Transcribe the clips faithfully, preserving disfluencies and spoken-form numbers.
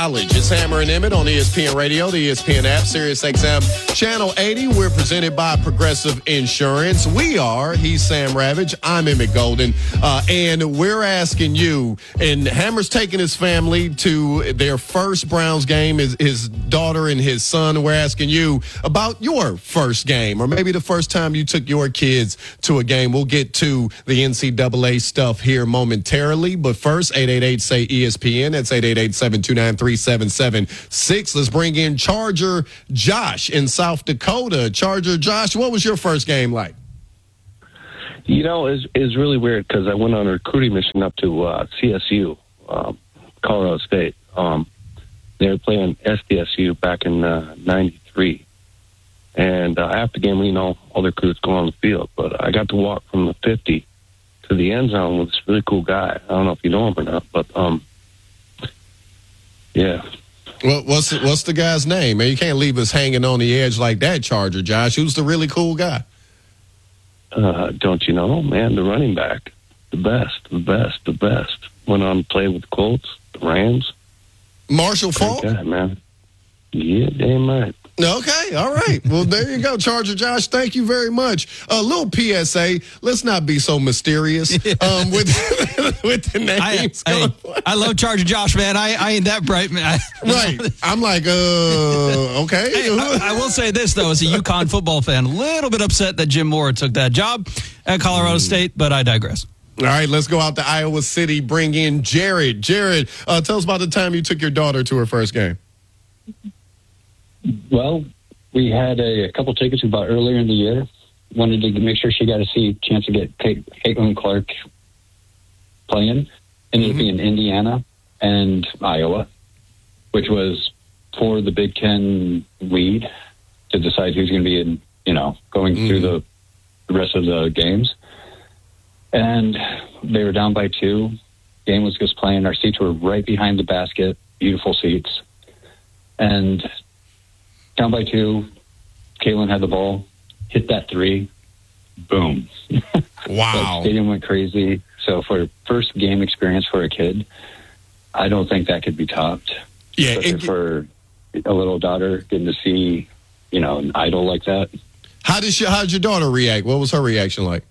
college. It's Hammer and Emmett on E S P N Radio, the E S P N app, Sirius X M, Channel eighty. We're presented by Progressive Insurance. We are, he's Sam Ravage, I'm Emmett Golden, uh, and we're asking you, and Hammer's taking his family to their first Browns game, his, his daughter and his son. We're asking you about your first game, or maybe the first time you took your kids to a game. We'll get to the N C double A stuff here momentarily, but first, eight eight eight, say E S P N. That's eight eight eight, seven two nine, three seven seven six. Let's bring in Charger Josh in South Dakota. Charger Josh, what was your first game like? You know, it's it's really weird because I went on a recruiting mission up to uh, C S U, um, Colorado State. Um, they were playing S D S U back in uh, ninety-three. And uh, after the game, you know, all the recruits go on the field. But I got to walk from the fifty to the end zone with this really cool guy. I don't know if you know him or not, but um, yeah. Well, what's the, what's the guy's name? Man, you can't leave us hanging on the edge like that, Charger Josh. Who's the really cool guy? Uh, don't you know, man? The running back, the best, the best, the best. Went on to play with the Colts, the Rams. Marshall Faulk? Guy, man. Yeah, damn right. Okay, all right. Well, there you go, Charger Josh. Thank you very much. A little P S A. Let's not be so mysterious um, with with the names. I, I, I love Charger Josh, man. I, I ain't that bright, man. Right. I'm like, uh, okay. Hey, I, I will say this, though, as a UConn football fan, a little bit upset that Jim Mora took that job at Colorado State, but I digress. All right, let's go out to Iowa City, bring in Jared. Jared, uh, tell us about the time you took your daughter to her first game. Well, we had a, a couple tickets we bought earlier in the year. Wanted to make sure she got to see a chance to get Kate, Caitlin Clark playing. Ended up being Indiana and Iowa, which was for the Big Ten lead to decide who's going to be in, you know, going mm-hmm. through the, the rest of the games. And they were down by two. Game was just playing. Our seats were right behind the basket. Beautiful seats. And down by two, Caitlin had the ball, hit that three, boom. Wow. The stadium went crazy. So for first game experience for a kid, I don't think that could be topped. Yeah. It, for a little daughter getting to see, you know, an idol like that. How did she, how did your daughter react? What was her reaction like?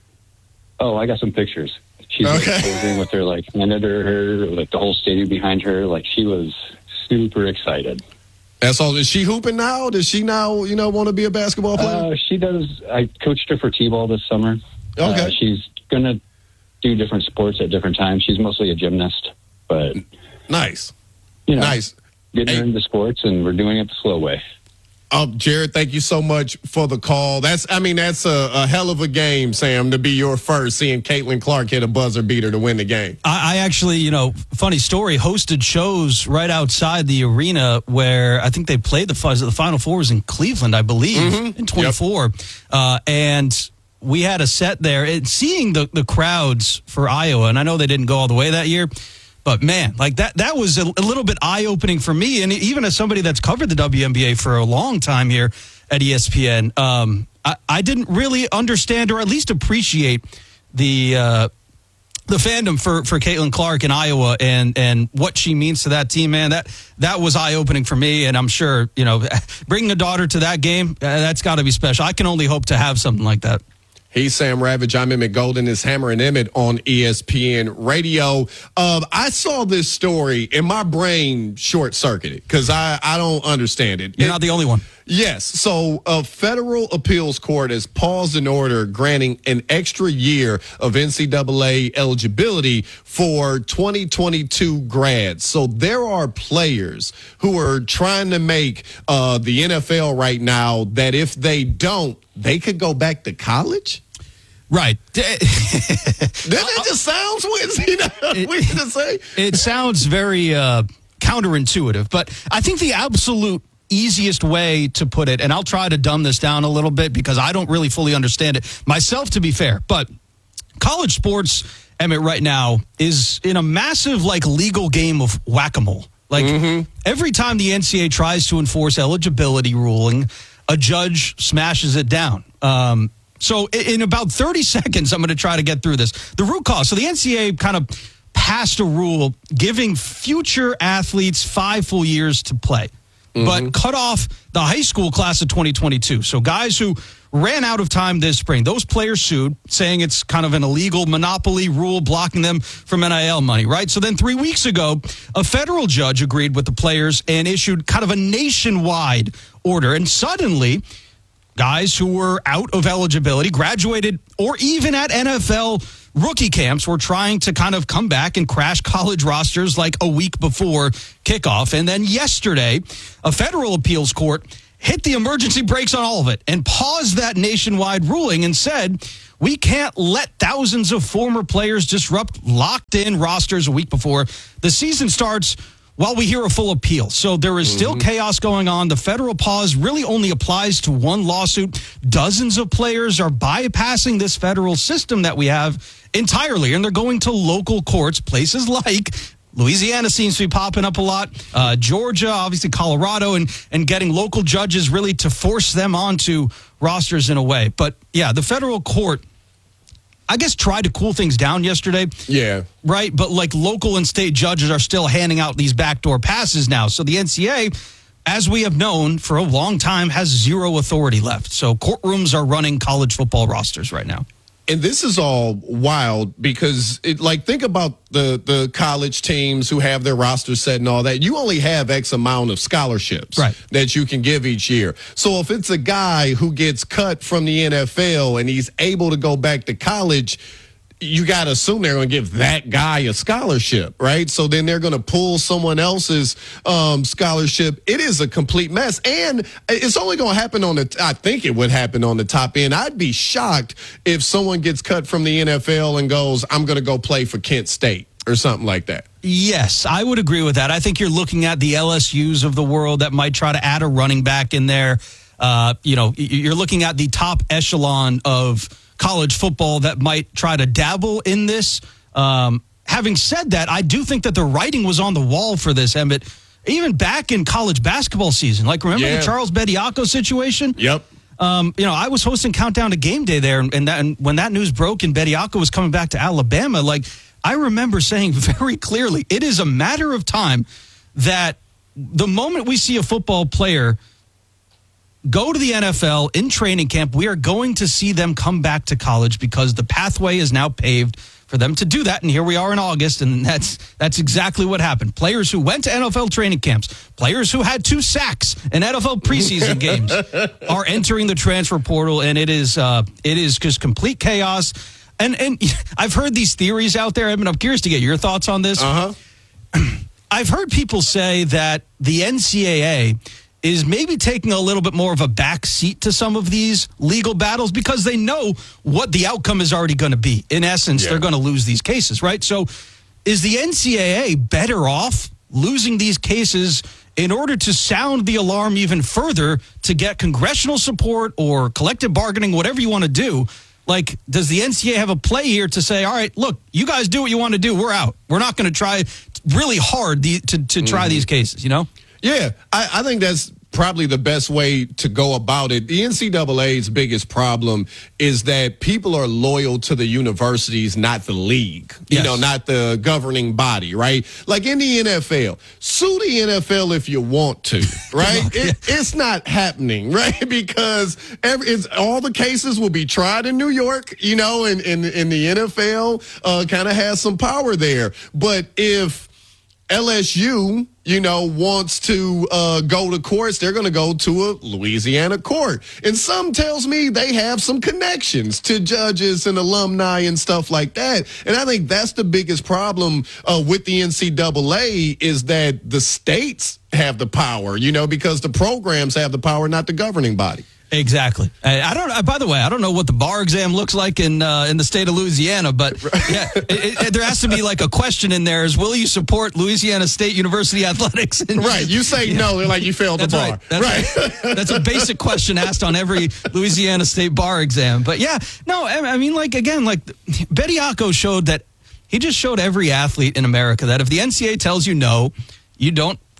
Oh, I got some pictures. She's okay. like, posing with her, like, handed her, her, like, the whole stadium behind her. Like, she was super excited. That's all. Is she hooping now? Does she now, you know, want to be a basketball player? Uh, she does. I coached her for T-ball this summer. Okay. Uh, she's going to do different sports at different times. She's mostly a gymnast, but nice. You know, nice. Getting hey. her into sports, and we're doing it the slow way. Um, Jared, thank you so much for the call. That's, I mean, that's a, a hell of a game, Sam, to be your first, seeing Caitlin Clark hit a buzzer beater to win the game. I, I actually, you know, funny story, hosted shows right outside the arena where I think they played the, the Final Four was in Cleveland, I believe, mm-hmm. in twenty-four. Yep. Uh, and we had a set there. And seeing the, the crowds for Iowa, and I know they didn't go all the way that year, but, man, like that that was a, a little bit eye-opening for me. And even as somebody that's covered the W N B A for a long time here at E S P N, um, I, I didn't really understand or at least appreciate the uh, the fandom for, for Caitlin Clark in Iowa and, and what she means to that team, man. That that was eye-opening for me, and I'm sure, you know, bringing a daughter to that game, uh, that's got to be special. I can only hope to have something like that. He's Sam Ravage. I'm Emmett Golden. It's Hammer and Emmett on E S P N Radio. Um, I saw this story and my brain short-circuited because I, I don't understand it. You're it, not the only one. Yes. So a federal appeals court has paused an order granting an extra year of N C double A eligibility for twenty twenty-two grads. So there are players who are trying to make uh, the N F L right now that if they don't, they could go back to college. Right. That just sounds weird, you know, weird to say. It sounds very uh, counterintuitive, but I think the absolute easiest way to put it, and I'll try to dumb this down a little bit because I don't really fully understand it myself, to be fair, but college sports, Emmett, right now is in a massive, like, legal game of whack-a-mole. Like, mm-hmm. every time the N C double A tries to enforce eligibility ruling, a judge smashes it down. Um, so in about thirty seconds, I'm going to try to get through this. The root cause. So the N C double A kind of passed a rule giving future athletes five full years to play, mm-hmm. but cut off the high school class of twenty twenty-two. So guys who ran out of time this spring, those players sued, saying it's kind of an illegal monopoly rule blocking them from N I L money, right? So then three weeks ago, a federal judge agreed with the players and issued kind of a nationwide order. And suddenly, guys who were out of eligibility, graduated, or even at N F L rookie camps were trying to kind of come back and crash college rosters like a week before kickoff. And then yesterday, a federal appeals court hit the emergency brakes on all of it and paused that nationwide ruling and said, we can't let thousands of former players disrupt locked-in rosters a week before the season starts while we hear a full appeal. So there is still mm-hmm. chaos going on. The federal pause really only applies to one lawsuit. Dozens of players are bypassing this federal system that we have entirely, and they're going to local courts, places like Louisiana seems to be popping up a lot. Uh, Georgia, obviously Colorado, and, and getting local judges really to force them onto rosters in a way. But, yeah, the federal court, I guess, tried to cool things down yesterday. Yeah. Right? But, like, local and state judges are still handing out these backdoor passes now. So the N C double A, as we have known for a long time, has zero authority left. So courtrooms are running college football rosters right now. And this is all wild because, it, like, think about the, the college teams who have their rosters set and all that. You only have X amount of scholarships right. that you can give each year. So if it's a guy who gets cut from the N F L and he's able to go back to college, you got to assume they're going to give that guy a scholarship, right? So then they're going to pull someone else's um, scholarship. It is a complete mess. And it's only going to happen on the, I think it would happen on the top end. I'd be shocked if someone gets cut from the N F L and goes, I'm going to go play for Kent State or something like that. Yes, I would agree with that. I think you're looking at the L S Us of the world that might try to add a running back in there. Uh, you know, you're looking at the top echelon of college football that might try to dabble in this. Um, having said that, I do think that the writing was on the wall for this, Emmett, even back in college basketball season. Like, remember yeah. the Charles Bediako situation? Yep. Um, you know, I was hosting Countdown to Game Day there, and, that, and when that news broke and Bediako was coming back to Alabama, like, I remember saying very clearly, it is a matter of time that the moment we see a football player go to the N F L in training camp, we are going to see them come back to college because the pathway is now paved for them to do that. And here we are in August, and that's that's exactly what happened. Players who went to N F L training camps, players who had two sacks in N F L preseason games are entering the transfer portal, and it is uh, it is just complete chaos. And and I've heard these theories out there. I mean, I'm curious to get your thoughts on this. Uh-huh. I've heard people say that the N C double A is maybe taking a little bit more of a back seat to some of these legal battles because they know what the outcome is already going to be. In essence, yeah. they're going to lose these cases, right? So is the N C double A better off losing these cases in order to sound the alarm even further to get congressional support or collective bargaining, whatever you want to do? Like, does the N C double A have a play here to say, all right, look, you guys do what you want to do. We're out. We're not going to try really hard the, to, to try mm-hmm. these cases, you know? Yeah, I, I think that's probably the best way to go about it. The N C double A's biggest problem is that people are loyal to the universities, not the league, you yes. know, not the governing body, right? Like in the N F L, sue the N F L if you want to, right? it, it's not happening, right? Because every, it's, all the cases will be tried in New York, you know, and, and, and the N F L uh, kind of has some power there. But if L S U, you know, wants to uh, go to courts, they're going to go to a Louisiana court. And some tells me they have some connections to judges and alumni and stuff like that. And I think that's the biggest problem uh, with the N C double A is that the states have the power, you know, because the programs have the power, not the governing body. Exactly. I, I don't. By the way, I don't know what the bar exam looks like in uh, in the state of Louisiana, but yeah, it, it, there has to be like a question in there: is will you support Louisiana State University athletics? And, right. You say yeah. no, they're like you failed the bar. Right. That's right. right. That's a basic question asked on every Louisiana State bar exam. But yeah, no, I, I mean, like again, like Bediako showed that he just showed every athlete in America that if the N C double A tells you no, you don't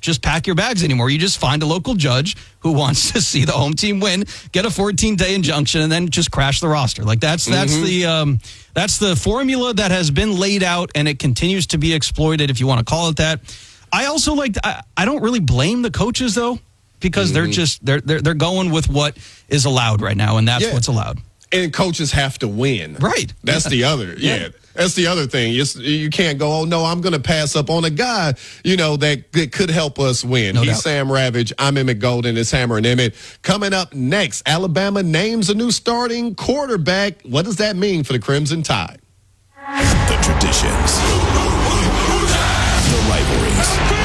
just pack your bags anymore. You just find a local judge who wants to see the home team win, get a fourteen-day injunction, and then just crash the roster. Like that's that's mm-hmm. the um, that's the formula that has been laid out, and it continues to be exploited, if you want to call it that. I also like I, I don't really blame the coaches though, because mm-hmm. they're just they're, they're they're going with what is allowed right now, and that's yeah. what's allowed. And coaches have to win. Right. That's yeah. the other. Yeah. yeah. That's the other thing. You, you can't go, oh, no, I'm going to pass up on a guy, you know, that, that could help us win. No He's doubt. Sam Ravage. I'm Emmett Golden. It's Hammer and Emmett. Coming up next, Alabama names a new starting quarterback. What does that mean for the Crimson Tide? The traditions. The rivalries.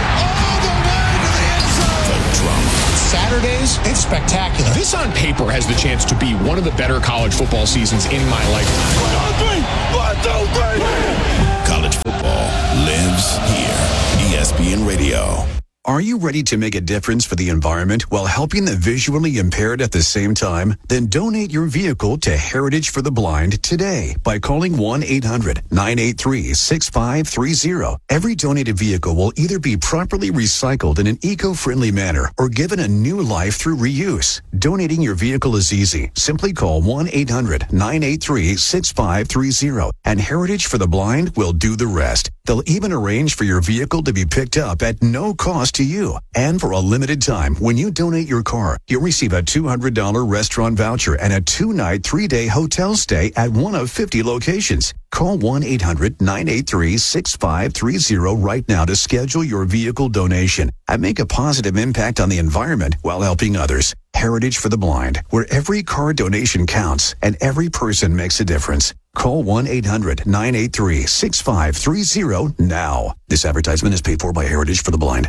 Saturdays, it's spectacular. This on paper has the chance to be one of the better college football seasons in my lifetime. One, two, three. One, two, three. College football lives here. E S P N Radio. Are you ready to make a difference for the environment while helping the visually impaired at the same time? Then donate your vehicle to Heritage for the Blind today by calling one eight hundred nine eight three six five three zero. Every donated vehicle will either be properly recycled in an eco-friendly manner or given a new life through reuse. Donating your vehicle is easy. Simply call one eight hundred nine eight three six five three zero and Heritage for the Blind will do the rest. They'll even arrange for your vehicle to be picked up at no cost to you. And for a limited time, when you donate your car, you'll receive a two hundred dollars restaurant voucher and a two-night, three-day hotel stay at one of fifty locations. Call one eight hundred nine eight three six five three zero right now to schedule your vehicle donation and make a positive impact on the environment while helping others. Heritage for the Blind, where every car donation counts and every person makes a difference. Call one eight hundred nine eight three six five three zero now. This advertisement is paid for by Heritage for the Blind.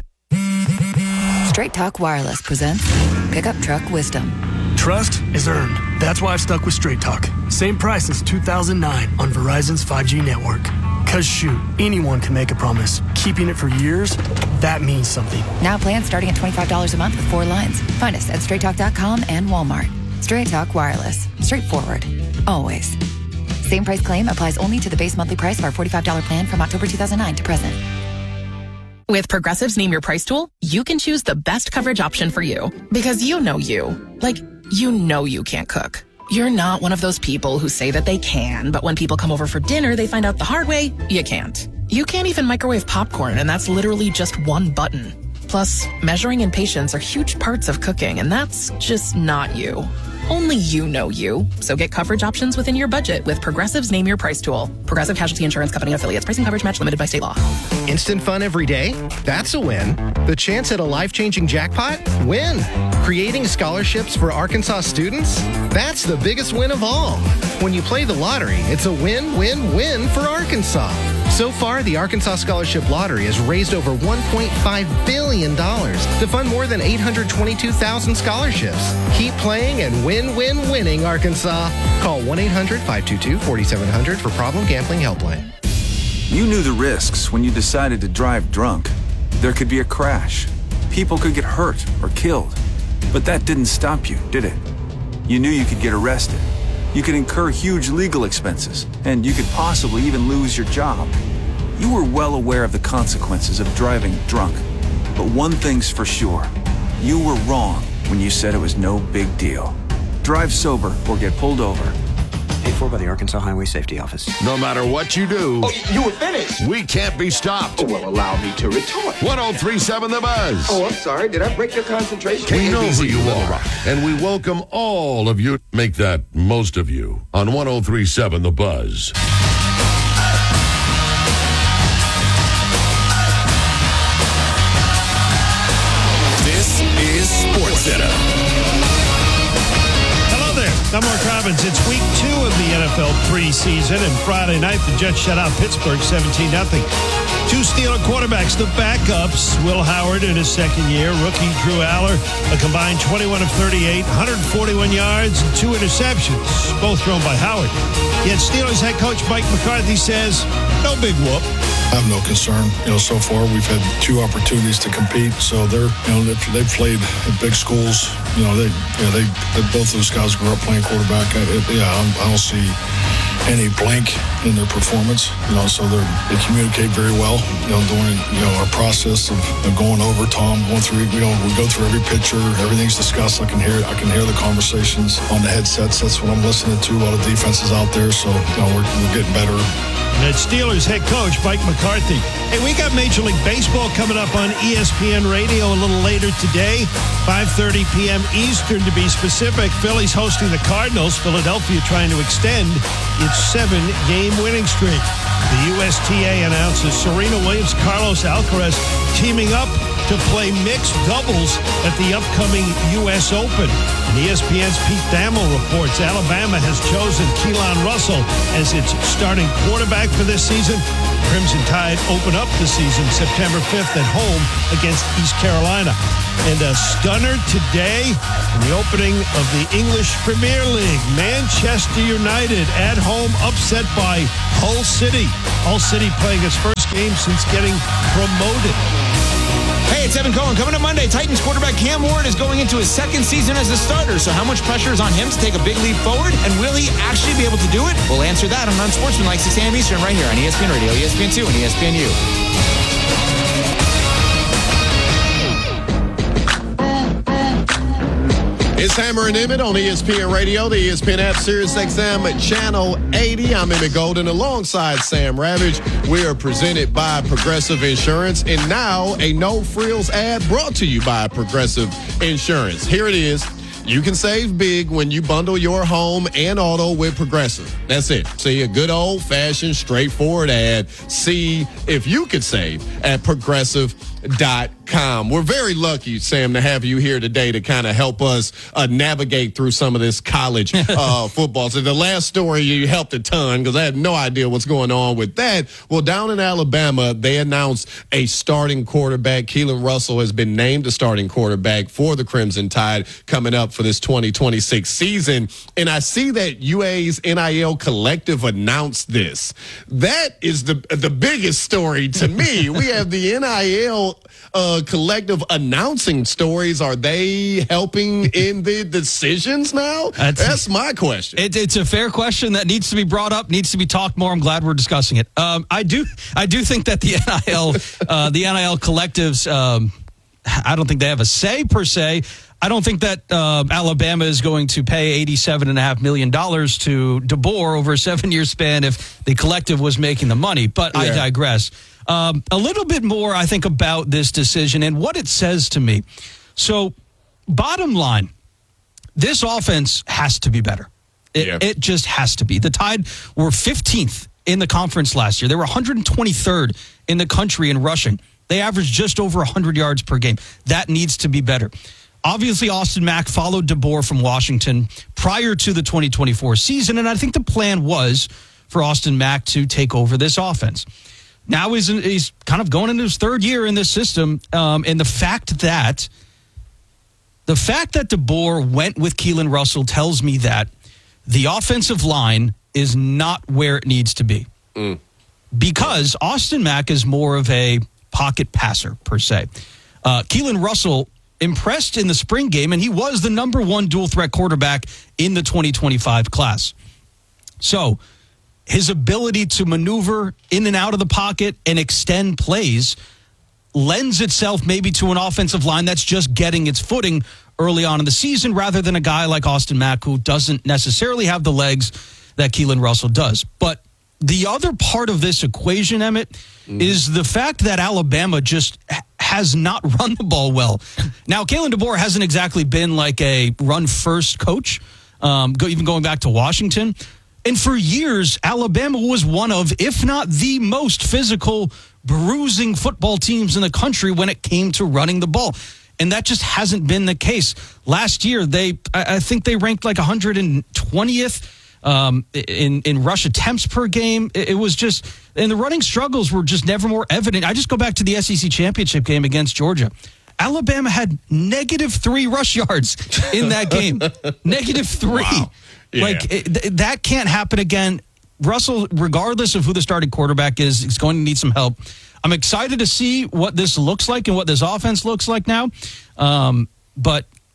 Straight Talk Wireless presents Pickup Truck Wisdom. Trust is earned. That's why I've stuck with Straight Talk. Same price since two thousand nine on Verizon's five G network. Cause shoot, anyone can make a promise. Keeping it for years, that means something. Now plans starting at twenty-five dollars a month with four lines. Find us at straight talk dot com and Walmart. Straight Talk Wireless. Straightforward. Always. Same price claim applies only to the base monthly price of our forty-five dollars plan from October two thousand nine to present. With Progressive's Name Your Price tool, you can choose the best coverage option for you. Because you know you. Like, you know you can't cook. You're not one of those people who say that they can, but when people come over for dinner, they find out the hard way, you can't. You can't even microwave popcorn, and that's literally just one button. Plus, measuring and patience are huge parts of cooking, and that's just not you. Only you know you. So get coverage options within your budget with Progressive's Name Your Price tool. Progressive Casualty Insurance Company affiliates. Pricing coverage match limited by state law. Instant fun every day? That's a win. The chance at a life-changing jackpot? Win. Creating scholarships for Arkansas students? That's the biggest win of all. When you play the lottery, it's a win-win-win for Arkansas. So far, the Arkansas Scholarship Lottery has raised over one point five billion dollars to fund more than eight hundred twenty-two thousand scholarships. Keep playing and win-win-winning, Arkansas. Call one eight hundred five two two four seven zero zero for Problem Gambling Helpline. You knew the risks when you decided to drive drunk. There could be a crash. People could get hurt or killed. But that didn't stop you, did it? You knew you could get arrested. You could incur huge legal expenses, and you could possibly even lose your job. You were well aware of the consequences of driving drunk. But one thing's for sure. You were wrong when you said it was no big deal. Drive sober or get pulled over. Paid for by the Arkansas Highway Safety Office. No matter what you do, oh, you were finished. We can't be stopped. Oh, well, allow me to retort. one oh three point seven The Buzz. Oh, I'm sorry. Did I break your concentration? We know who you are, and we welcome all of you. Make that most of you on one oh three point seven The Buzz. This is SportsCenter. I'm Mark Robbins. It's week two of the N F L preseason, and Friday night the Jets shut out Pittsburgh seventeen nothing. Two Steeler quarterbacks, the backups, Will Howard in his second year, rookie Drew Aller, a combined twenty-one of thirty-eight, one hundred forty-one yards, and two interceptions, both thrown by Howard. Yet Steelers head coach Mike McCarthy says, no big whoop. I have no concern. You know, so far we've had two opportunities to compete, so they're, you know, they've, they've played at big schools. You know, they, you know, they, they both those guys grew up playing quarterback. I, it, yeah, I'm, I don't see any blank in their performance. You know, so they they communicate very well. You know, during you know our process of, of going over Tom, going through. You know, we go through every picture. Everything's discussed. I can hear I can hear the conversations on the headsets. That's what I'm listening to. A lot of defenses out there, so you know we're, we're getting better. And it's Steelers head coach Mike McCarthy. Hey, we got Major League Baseball coming up on E S P N Radio a little later today, five thirty p.m. Eastern to be specific. Phillies hosting the Cardinals. Philadelphia trying to extend its seven-game winning streak. The U S T A announces Serena Williams, Carlos Alcaraz teaming up to play mixed doubles at the upcoming U S Open. And E S P N's Pete Thamel reports Alabama has chosen Keelan Russell as its starting quarterback for this season. Crimson Tide open up the season September fifth at home against East Carolina. And a stunner today in the opening of the English Premier League. Manchester United at home upset by Hull City. Hull City playing its first game since getting promoted. Hey, it's Evan Cohen. Coming up Monday, Titans quarterback Cam Ward is going into his second season as a starter. So how much pressure is on him to take a big leap forward? And will he actually be able to do it? We'll answer that on Unsportsmanlike, six a.m. Eastern, right here on E S P N Radio, E S P N two, and E S P N U. It's Hammer and Emmett on E S P N Radio, the E S P N app, Sirius X M Channel eighty. I'm Emmett Golden alongside Sam Ravage. We are presented by Progressive Insurance, and now a no-frills ad brought to you by Progressive Insurance. Here it is. You can save big when you bundle your home and auto with Progressive. That's it. See, a good old-fashioned, straightforward ad. See if you could save at progressive dot com. We're very lucky, Sam, to have you here today to kind of help us uh, navigate through some of this college uh, football. So the last story, you helped a ton because I had no idea what's going on with that. Well, down in Alabama, they announced a starting quarterback. Keelan Russell has been named the starting quarterback for the Crimson Tide coming up for this twenty twenty-six season. And I see that U A's N I L Collective announced this. That is the, the biggest story to me. We have the N I L Uh, collective announcing stories. Are they helping in the decisions now? That's, That's my question. It, it's a fair question that needs to be brought up, needs to be talked more. I'm glad we're discussing it. Um, I do, I do think that the N I L, uh, the N I L collectives, um, I don't think they have a say per se. I don't think that uh, Alabama is going to pay eighty-seven point five million dollars to DeBoer over a seven-year span if the collective was making the money. But yeah. I digress. Um, a little bit more, I think, about this decision and what it says to me. So, bottom line, this offense has to be better. It, yeah. it just has to be. The Tide were fifteenth in the conference last year. They were one hundred twenty-third in the country in rushing. They averaged just over one hundred yards per game. That needs to be better. Obviously, Austin Mack followed DeBoer from Washington prior to the twenty twenty-four season, and I think the plan was for Austin Mack to take over this offense. Now he's, he's kind of going into his third year in this system, um, and the fact that the fact that DeBoer went with Keelan Russell tells me that the offensive line is not where it needs to be. Mm. Because Austin Mack is more of a pocket passer, per se. Uh, Keelan Russell impressed in the spring game, and he was the number one dual-threat quarterback in the twenty twenty-five class. So his ability to maneuver in and out of the pocket and extend plays lends itself maybe to an offensive line that's just getting its footing early on in the season rather than a guy like Austin Mack who doesn't necessarily have the legs that Keelan Russell does. But the other part of this equation, Emmett, mm. is the fact that Alabama just has not run the ball well. Now, Kalen DeBoer hasn't exactly been like a run-first coach, um, go, even going back to Washington. And for years, Alabama was one of, if not the most physical, bruising football teams in the country when it came to running the ball. And that just hasn't been the case. Last year, they I think they ranked like one hundred twentieth um, in, in rush attempts per game. It, it was just, and the running struggles were just never more evident. I just go back to the S E C championship game against Georgia. Alabama had negative three rush yards in that game. Negative three. Wow. Yeah. Like, it, that can't happen again. Russell, regardless of who the starting quarterback is, is going to need some help. I'm excited to see what this looks like and what this offense looks like now. Um, but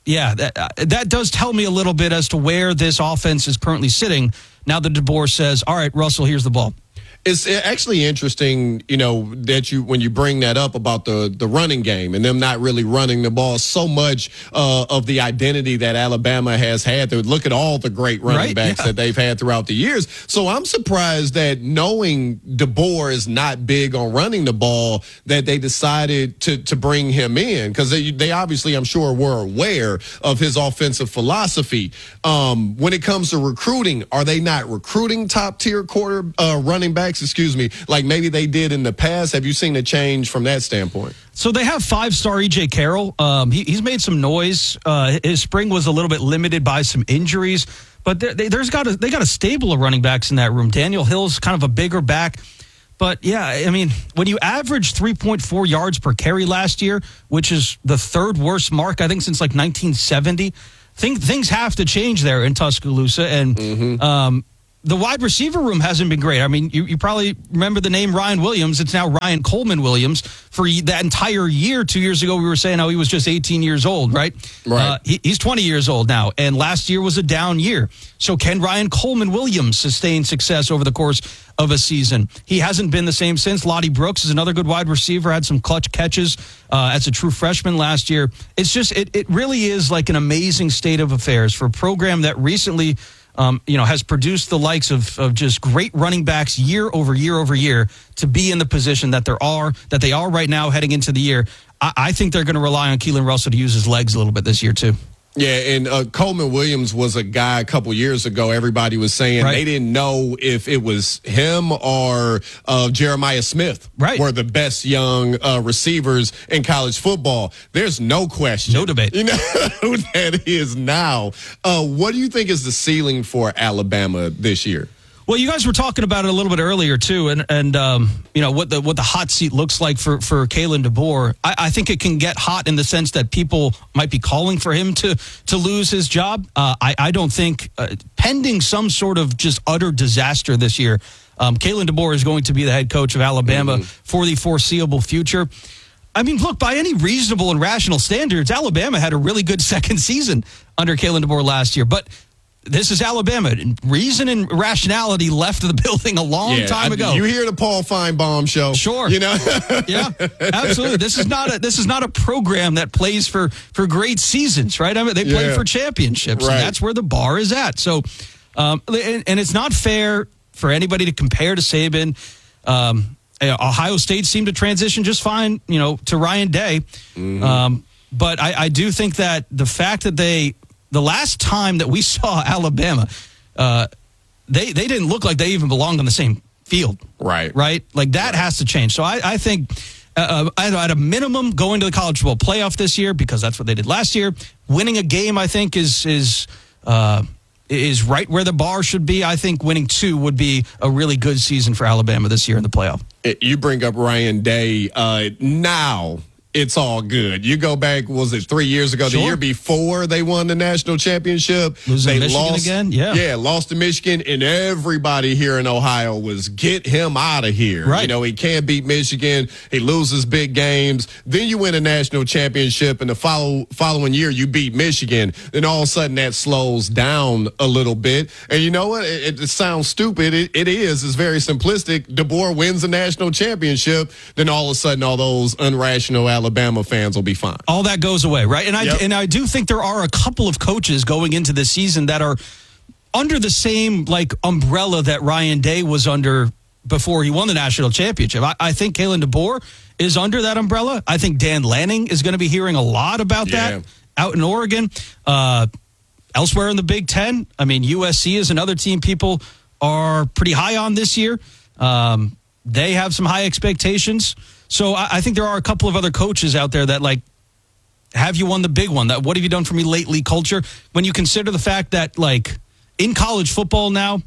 yeah, that, uh, that does tell me a little bit as to where this offense is currently sitting now that DeBoer says, all right, Russell, here's the ball. It's actually interesting, you know, that you when you bring that up about the the running game and them not really running the ball. So much uh, of the identity that Alabama has had. Look at all the great running right? backs yeah. that they've had throughout the years. So I'm surprised that knowing DeBoer is not big on running the ball, that they decided to to bring him in, because they, they obviously, I'm sure, were aware of his offensive philosophy. Um, when it comes to recruiting, are they not recruiting top tier quarter uh, running backs? Excuse me, like maybe they did in the past? Have you seen a change from that standpoint? So they have five-star E J Carroll. Um, he, he's made some noise. Uh, his spring was a little bit limited by some injuries, but there, they, there's got a, they got a stable of running backs in that room. Daniel Hill's kind of a bigger back. But, yeah, I mean, when you average three point four yards per carry last year, which is the third worst mark, I think, since like nineteen seventy, think, things have to change there in Tuscaloosa. And mm-hmm. um the wide receiver room hasn't been great. I mean, you, you probably remember the name Ryan Williams. It's now Ryan Coleman Williams. For that entire year, two years ago, we were saying how he was just eighteen years old, right? Right. Uh, he, he's twenty years old now, and last year was a down year. So can Ryan Coleman Williams sustain success over the course of a season? He hasn't been the same since. Lottie Brooks is another good wide receiver, had some clutch catches uh, as a true freshman last year. It's just, it, it really is like an amazing state of affairs for a program that recently Um, you know, has produced the likes of, of just great running backs year over year over year to be in the position that there are, that they are right now heading into the year. I, I think they're going to rely on Keelan Russell to use his legs a little bit this year, too. Yeah, and uh, Coleman Williams was a guy a couple years ago. Everybody was saying right. they didn't know if it was him or uh, Jeremiah Smith right. were the best young uh, receivers in college football. There's no question. No debate. You know who that is now. Uh, what do you think is the ceiling for Alabama this year? Well, you guys were talking about it a little bit earlier too, and and um, you know what the what the hot seat looks like for for Kalen DeBoer. I, I think it can get hot in the sense that people might be calling for him to to lose his job. Uh, I I don't think uh, pending some sort of just utter disaster this year, um, Kalen DeBoer is going to be the head coach of Alabama mm-hmm. for the foreseeable future. I mean, look, by any reasonable and rational standards, Alabama had a really good second season under Kalen DeBoer last year, but this is Alabama. Reason and rationality left the building a long yeah, time ago. I, you hear the Paul Feinbaum show? Sure. You know? Yeah, absolutely. This is not a this is not a program that plays for for great seasons, right? I mean, they play yeah. for championships, right. and that's where the bar is at. So, um, and, and it's not fair for anybody to compare to Saban. Um, Ohio State seemed to transition just fine, you know, to Ryan Day. Mm-hmm. Um, but I, I do think that the fact that they. The last time that we saw Alabama, uh, they they didn't look like they even belonged on the same field. Right. Right? Like, that right. has to change. So I, I think uh, at a minimum, going to the college football playoff this year, because that's what they did last year, winning a game, I think, is is uh, is right where the bar should be. I think winning two would be a really good season for Alabama this year in the playoff. You bring up Ryan Day. Uh, now... It's all good. You go back, was it three years ago? Sure. The year before they won the national championship. Losing they to Michigan lost again? Yeah. Yeah, lost to Michigan, and everybody here in Ohio was get him out of here. Right. You know, he can't beat Michigan. He loses big games. Then you win a national championship, and the follow, following year you beat Michigan. Then all of a sudden that slows down a little bit. And you know what? It, it sounds stupid. It, it is. It's very simplistic. DeBoer wins a national championship. Then all of a sudden all those unrational Alabama fans will be fine. All that goes away, right? And I yep. and I do think there are a couple of coaches going into this season that are under the same like umbrella that Ryan Day was under before he won the national championship. I, I think Kalen DeBoer is under that umbrella. I think Dan Lanning is going to be hearing a lot about yeah. that out in Oregon. Uh, elsewhere in the Big Ten, I mean, U S C is another team people are pretty high on this year. Um, they have some high expectations. So I, I think there are a couple of other coaches out there that, like, have you won the big one? That what have you done for me lately culture? When you consider the fact that, like, in college football now,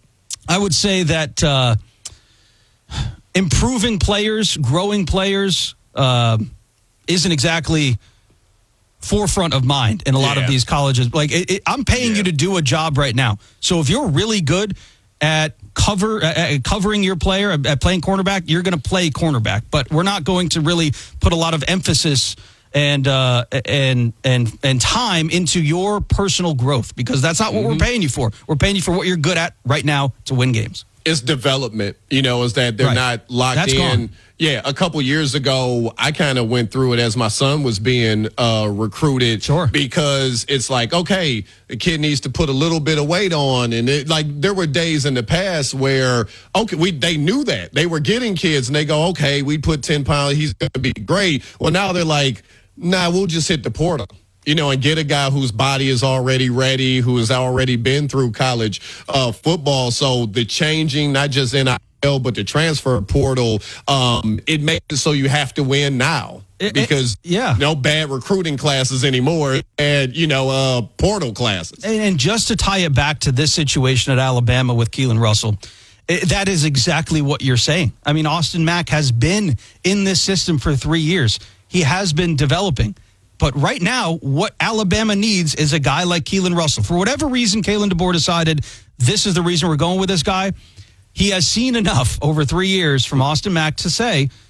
I would say that uh, improving players, growing players uh, isn't exactly forefront of mind in a lot yeah. of these colleges. Like, it, it, I'm paying yeah. you to do a job right now. So if you're really good at cover at covering your player, at playing cornerback, you're going to play cornerback. But we're not going to really put a lot of emphasis and uh, and and and time into your personal growth, because that's not what mm-hmm. we're paying you for. We're paying you for what you're good at right now to win games. It's development, you know, is that they're right. not locked That's in. Gone. Yeah, a couple years ago, I kind of went through it as my son was being uh, recruited. Sure. Because it's like, okay, the kid needs to put a little bit of weight on. And it, like there were days in the past where, okay, we they knew that. They were getting kids and they go, okay, we put ten pounds, he's going to be great. Well, now they're like, nah, we'll just hit the portal. You know, and get a guy whose body is already ready, who has already been through college uh, football. So the changing, not just N I L, but the transfer portal, um, it makes it so you have to win now. It, because it, yeah. no bad recruiting classes anymore, and, you know, uh, portal classes. And, and just to tie it back to this situation at Alabama with Keelan Russell, it, that is exactly what you're saying. I mean, Austin Mack has been in this system for three years. He has been developing. But right now, what Alabama needs is a guy like Keelan Russell. For whatever reason, Kalen DeBoer decided this is the reason we're going with this guy. He has seen enough over three years from Austin Mack to say,